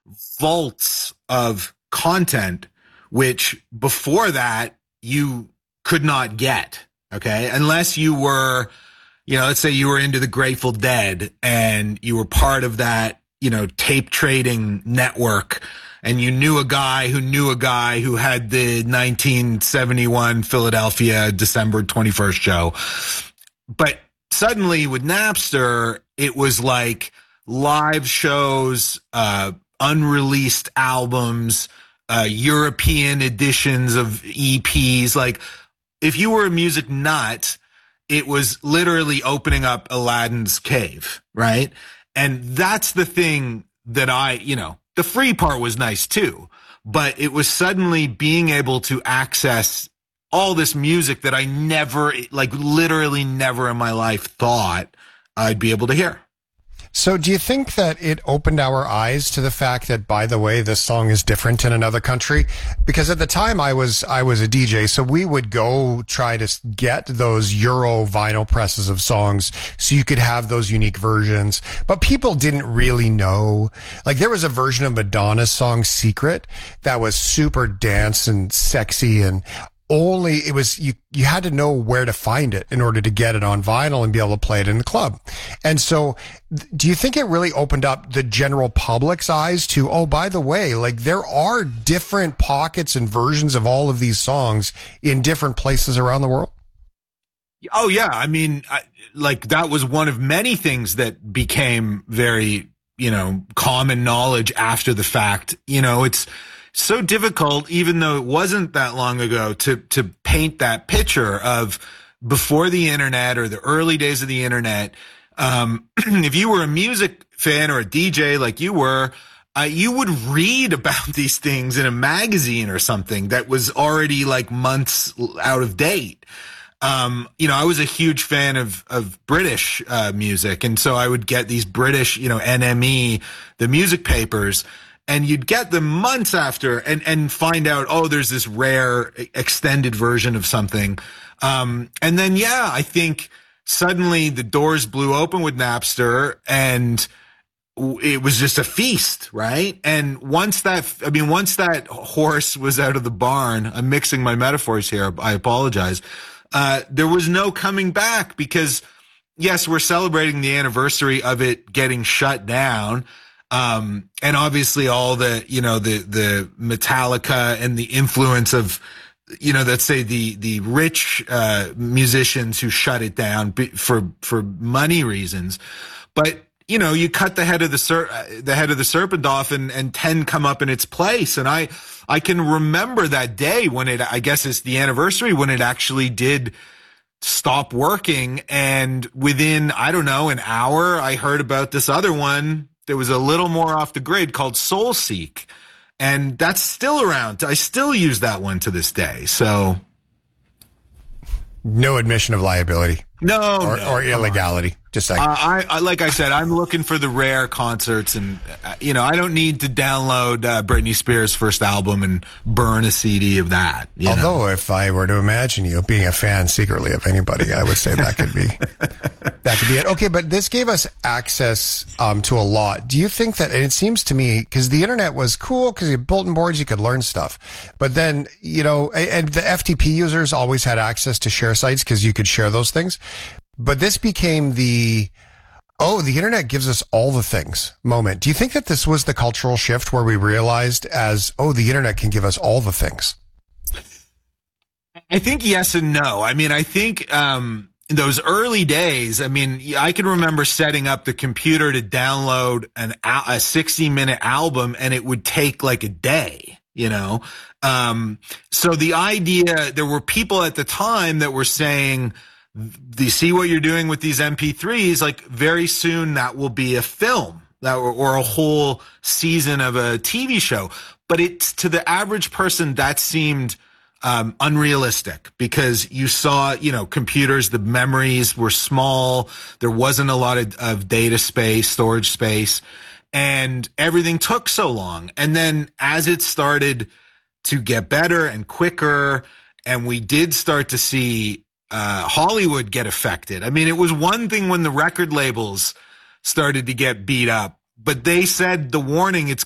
vaults of content, which before that you could not get. Okay. Unless you were, let's say you were into the Grateful Dead and you were part of that, tape trading network, and you knew a guy who had the 1971 Philadelphia December 21st show. But suddenly with Napster, it was like live shows, unreleased albums, European editions of EPs. Like, if you were a music nut, it was literally opening up Aladdin's cave, right? And that's the thing that the free part was nice too, but it was suddenly being able to access all this music that I never, literally never in my life thought I'd be able to hear. So do you think that it opened our eyes to the fact that, by the way, this song is different in another country? Because at the time I was a DJ, so we would go try to get those Euro vinyl presses of songs so you could have those unique versions. But people didn't really know. Like, there was a version of Madonna's song Secret that was super dance and sexy, and only it was you had to know where to find it in order to get it on vinyl and be able to play it in the club. And so do you think it really opened up the general public's eyes to, oh, by the way, like, there are different pockets and versions of all of these songs in different places around the world? Oh yeah. I mean, that was one of many things that became very, common knowledge after the fact. It's so difficult, even though it wasn't that long ago, to paint that picture of before the internet or the early days of the internet. If you were a music fan or a DJ like you were, you would read about these things in a magazine or something that was already like months out of date. I was a huge fan of British music, and so I would get these British, NME, the music papers. And you'd get them months after and find out, oh, there's this rare extended version of something. And then, I think suddenly the doors blew open with Napster, and it was just a feast, right? And once that horse was out of the barn, I'm mixing my metaphors here, I apologize. There was no coming back, because yes, we're celebrating the anniversary of it getting shut down. And obviously all the Metallica and the influence of, let's say the rich, musicians who shut it down for money reasons. But, you cut the head of the serpent off and 10 come up in its place. And I can remember that day when I guess it's the anniversary, when it actually did stop working. And within, I don't know, an hour, I heard about this other one. There was a little more off the grid called SoulSeek, and that's still around. I still use that one to this day. So, no admission of liability, or illegality. Just like like I said, I'm looking for the rare concerts, and I don't need to download Britney Spears' first album and burn a CD of that. Although, if I were to imagine you being a fan secretly of anybody, I would say that could be it. Okay, but this gave us access to a lot. Do you think that? And it seems to me, because the internet was cool, because you had bulletin boards, you could learn stuff. But then and the FTP users always had access to share sites because you could share those things. But this became the internet gives us all the things moment. Do you think that this was the cultural shift where we realized the internet can give us all the things? I think yes and no. I mean, I think in those early days, I mean, I can remember setting up the computer to download a 60-minute album, and it would take like a day, So the idea, there were people at the time that were saying, do you see what you're doing with these MP3s? Like, very soon that will be a film or a whole season of a TV show. But it's, to the average person, that seemed unrealistic, because you saw, computers, the memories were small. There wasn't a lot of data space, storage space, and everything took so long. And then as it started to get better and quicker, and we did start to see Hollywood get affected. I mean, it was one thing when the record labels started to get beat up, but they said the warning, it's